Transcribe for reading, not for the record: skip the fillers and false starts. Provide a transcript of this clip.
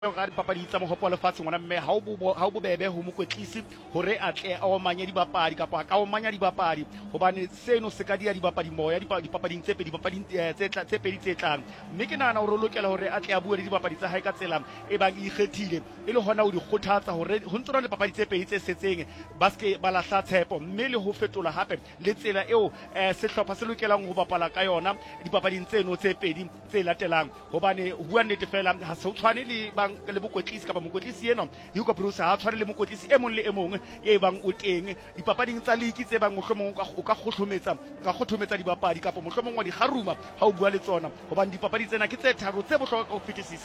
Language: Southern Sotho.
Ga dipapadi tsa mohopo wa lefatshe ngwana mme ha o bobebe ho mokwetlisi hore a tle a omanye dibapadi kapa a ka omanya dibapadi hobane seno se ka dia dibapadi moya dipapading tse pedi tse pedi tse tlang, mme ke nahana hore o lokela hore a tle a bue le dibapadi tsa hae ka tsela e bang e ikgethile e le hona ho di kgothatsa hore ho ntse le dipapadi tse pedi tse setseng ba ske ba lahla tshepo, mme le ho fetola hape le tsela eo sehlopha se lokelang ho bapala ka yona dipapading tseno tse pedi tse latelang, hobane ho bua nnete fela ha se o tshwane le mokwetlisi kapa mokwetlisi ena Hugo Broos ha tshware le mokwetlisi e mong le e mong e bang o teng dipapading tsa league tse bang mohlomong o ka kgothometsa dibapadi kapa mohlomong wa di kgaruma ha o bua le tsona, hobane dipapadi tsena ke tse tharo tse bohlokwa ka ho fetisisa.